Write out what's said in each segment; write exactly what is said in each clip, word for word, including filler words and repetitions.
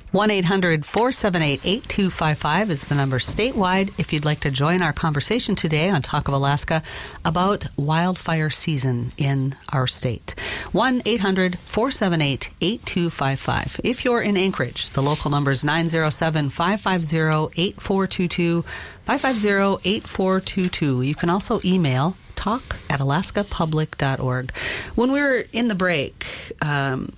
one eight hundred four seven eight eight two five five is the number statewide if you'd like to join our conversation today on Talk of Alaska about wildfire season in our state. one eight hundred four seven eight eight two five five. If you're in Anchorage, the local number is nine zero seven, five five zero, eight four two two, five five zero, eight four two two. You can also email talk at alaska public dot org. When we were in the break, um,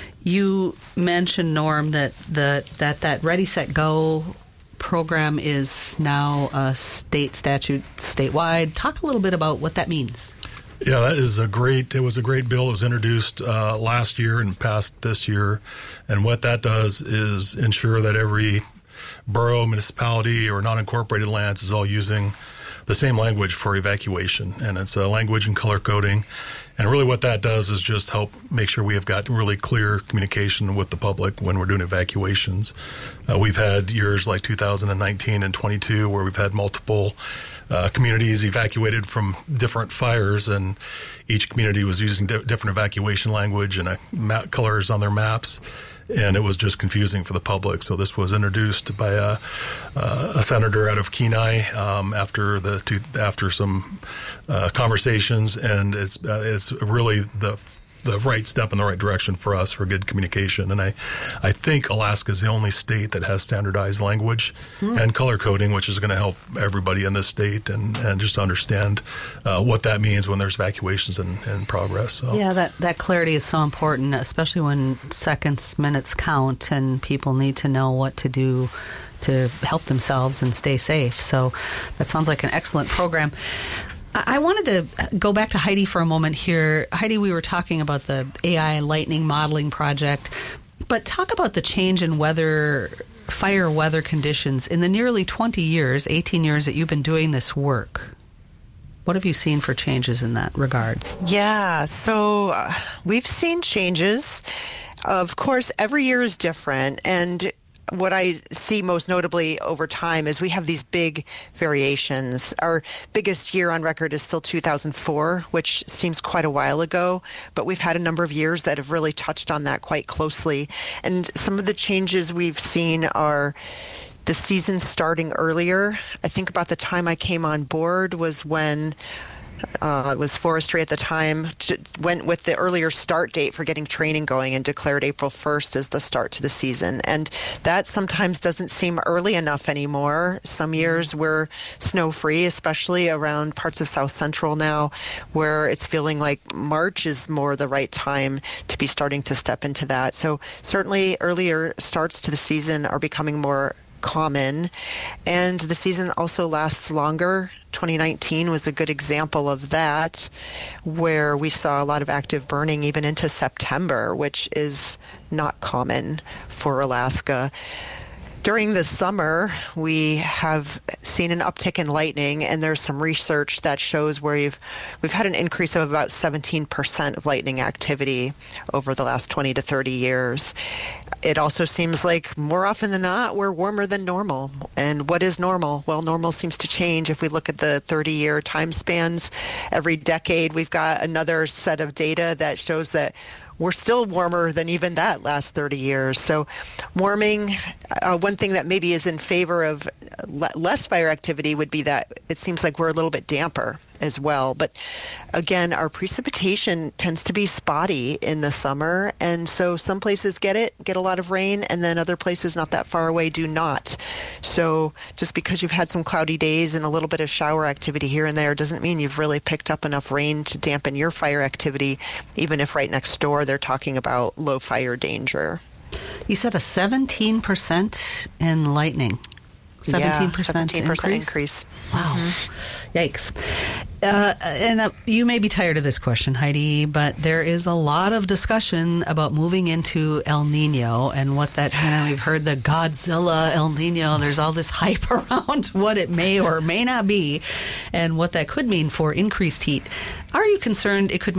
you mentioned, Norm, that the that that Ready, Set, Go program is now a state statute statewide. Talk a little bit about what that means. Yeah, that is a great, it was a great bill. It was introduced uh, last year and passed this year. And what that does is ensure that every borough, municipality, or non-incorporated lands is all using the same language for evacuation. And it's a language and color coding. And really what that does is just help make sure we have got really clear communication with the public when we're doing evacuations. Uh, we've had years like two thousand nineteen and twenty-two where we've had multiple uh, communities evacuated from different fires, and each community was using di- different evacuation language and uh, map colors on their maps. And it was just confusing for the public. So this was introduced by a, uh, a senator out of Kenai um, after the two, after some uh, conversations, and it's uh, it's really the the right step in the right direction for us for good communication. And I, I think Alaska is the only state that has standardized language mm. and color coding, which is going to help everybody in this state and, and just understand uh, what that means when there's evacuations in, in progress. So. Yeah, that, that clarity is so important, especially when seconds, minutes count and people need to know what to do to help themselves and stay safe. So that sounds like an excellent program. I wanted to go back to Heidi for a moment here. Heidi, we were talking about the A I lightning modeling project, but talk about the change in weather, fire weather conditions in the nearly twenty years, eighteen years that you've been doing this work. What have you seen for changes in that regard? Yeah, so uh, we've seen changes. Of course, every year is different, and what I see most notably over time is we have these big variations. Our biggest year on record is still two thousand four, which seems quite a while ago, but we've had a number of years that have really touched on that quite closely. And some of the changes we've seen are the season starting earlier. I think about the time I came on board was when Uh, it was forestry at the time, went with the earlier start date for getting training going and declared April first as the start to the season. And that sometimes doesn't seem early enough anymore. Some years we're snow-free, especially around parts of South Central now, where it's feeling like March is more the right time to be starting to step into that. So certainly earlier starts to the season are becoming more common, and the season also lasts longer. twenty nineteen was a good example of that, where we saw a lot of active burning even into September, which is not common for Alaska. During the summer, we have seen an uptick in lightning, and there's some research that shows where we've, we've had an increase of about seventeen percent of lightning activity over the last twenty to thirty years. It also seems like more often than not, we're warmer than normal. And what is normal? Well, normal seems to change. If we look at the thirty-year time spans, every decade we've got another set of data that shows that we're still warmer than even that last thirty years. So warming, uh, one thing that maybe is in favor of le- less fire activity would be that it seems like we're a little bit damper as well. But again, our precipitation tends to be spotty in the summer. And so some places get it, get a lot of rain, and then other places not that far away do not. So just because you've had some cloudy days and a little bit of shower activity here and there doesn't mean you've really picked up enough rain to dampen your fire activity, even if right next door they're talking about low fire danger. You said a seventeen percent in lightning. seventeen percent, yeah, seventeen percent increase? increase. Wow. Mm-hmm. Yikes. Uh, and uh, you may be tired of this question, Heidi, but there is a lot of discussion about moving into El Nino and what that, you know, we've heard the Godzilla El Nino. There's all this hype around what it may or may not be and what that could mean for increased heat. Are you concerned it could